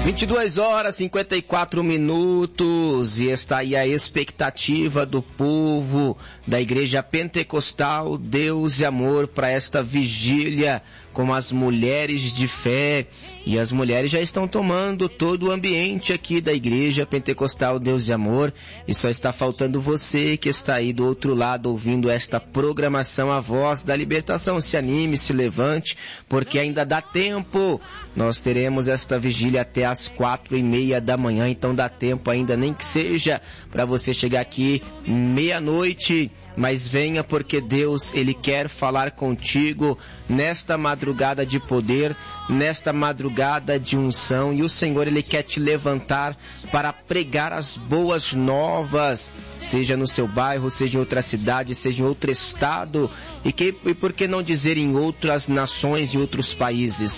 22 horas e 54 minutos e está aí a expectativa do povo da Igreja Pentecostal Deus e Amor para esta vigília com as mulheres de fé. E as mulheres já estão tomando todo o ambiente aqui da Igreja Pentecostal Deus e Amor, e só está faltando você que está aí do outro lado ouvindo esta programação, a voz da libertação. Se anime, se levante, porque ainda dá tempo. Nós teremos esta vigília até às 4:30 da manhã, então dá tempo ainda, nem que seja para você chegar aqui meia-noite. Mas venha, porque Deus, Ele quer falar contigo nesta madrugada de poder, nesta madrugada de unção, e o Senhor, Ele quer te levantar para pregar as boas novas, seja no seu bairro, seja em outra cidade, seja em outro estado, e por que não dizer em outras nações e outros países.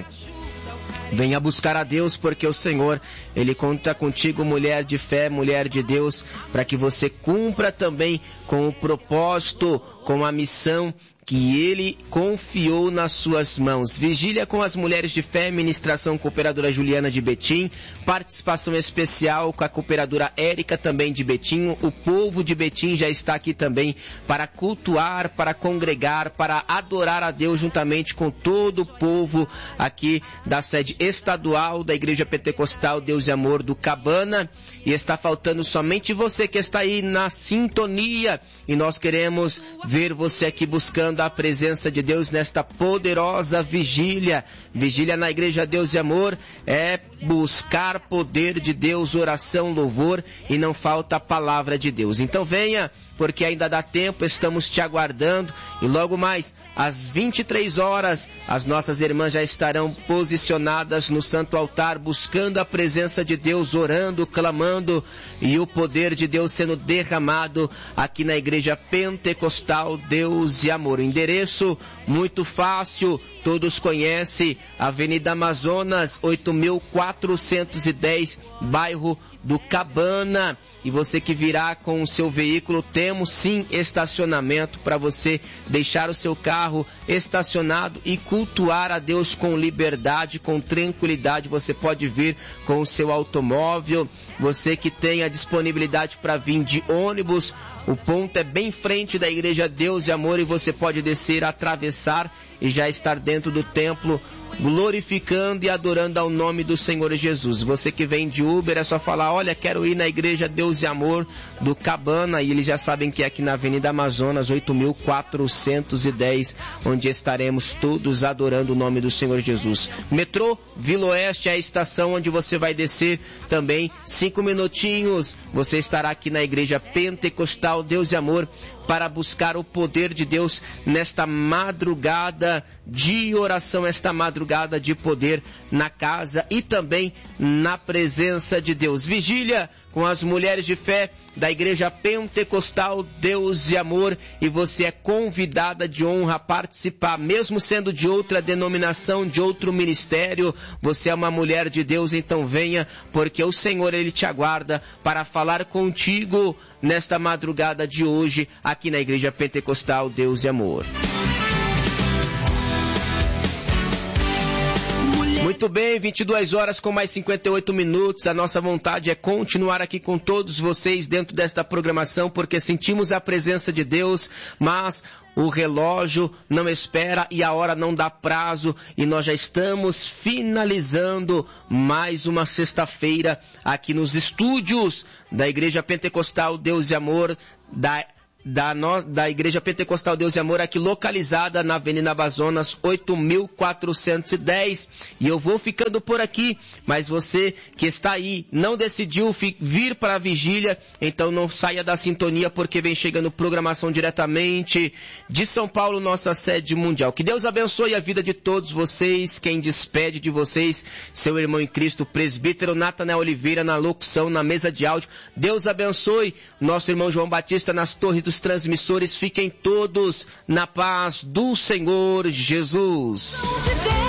Venha buscar a Deus, porque o Senhor, Ele conta contigo, mulher de fé, mulher de Deus, para que você cumpra também com o propósito, com a missão que Ele confiou nas suas mãos. Vigília com as mulheres de fé, ministração cooperadora Juliana de Betim, participação especial com a cooperadora Érica também de Betim. O povo de Betim já está aqui também para cultuar, para congregar, para adorar a Deus juntamente com todo o povo aqui da sede estadual da Igreja Pentecostal Deus e Amor do Cabana. E está faltando somente você que está aí na sintonia, e nós queremos ver você aqui buscando a presença de Deus nesta poderosa vigília. Vigília na Igreja Deus e Amor é buscar poder de Deus, oração, louvor, e não falta a palavra de Deus. Então venha, porque ainda dá tempo, estamos te aguardando, e logo mais, às 23 horas, as nossas irmãs já estarão posicionadas no santo altar, buscando a presença de Deus, orando, clamando, e o poder de Deus sendo derramado aqui na Igreja Pentecostal Deus e Amor. O endereço muito fácil, todos conhecem, Avenida Amazonas, 8.410, bairro do Cabana. E você que virá com o seu veículo, temos sim estacionamento para você deixar o seu carro estacionado e cultuar a Deus com liberdade, com tranquilidade. Você pode vir com o seu automóvel, você que tem a disponibilidade para vir de ônibus, o ponto é bem frente da Igreja Deus e Amor, e você pode descer, atravessar e já estar dentro do templo, glorificando e adorando ao nome do Senhor Jesus. Você que vem de Uber, é só falar: olha, quero ir na Igreja Deus e Amor do Cabana, e eles já sabem que é aqui na Avenida Amazonas, 8.410, onde estaremos todos adorando o nome do Senhor Jesus. Metrô Vila Oeste é a estação onde você vai descer também. 5 minutinhos, você estará aqui na Igreja Pentecostal Deus e Amor para buscar o poder de Deus nesta madrugada de oração, esta madrugada de poder na casa e também na presença de Deus. Vigília com as mulheres de fé da Igreja Pentecostal Deus e Amor, e você é convidada de honra a participar, mesmo sendo de outra denominação, de outro ministério. Você é uma mulher de Deus, então venha, porque o Senhor, Ele te aguarda para falar contigo nesta madrugada de hoje, aqui na Igreja Pentecostal Deus e Amor. Muito bem, 22 horas com mais 58 minutos. A nossa vontade é continuar aqui com todos vocês dentro desta programação, porque sentimos a presença de Deus, mas o relógio não espera e a hora não dá prazo, e nós já estamos finalizando mais uma sexta-feira aqui nos estúdios da Igreja Pentecostal Deus e Amor, da Igreja Pentecostal Deus e Amor, aqui localizada na Avenida Amazonas, 8.410. E eu vou ficando por aqui, mas você que está aí, não decidiu vir para a vigília, então não saia da sintonia, porque vem chegando programação diretamente de São Paulo, nossa sede mundial. Que Deus abençoe a vida de todos vocês. Quem despede de vocês, seu irmão em Cristo, presbítero Natanael Oliveira, na locução, na mesa de áudio. Deus abençoe nosso irmão João Batista nas torres dos transmissores. Fiquem todos na paz do Senhor Jesus.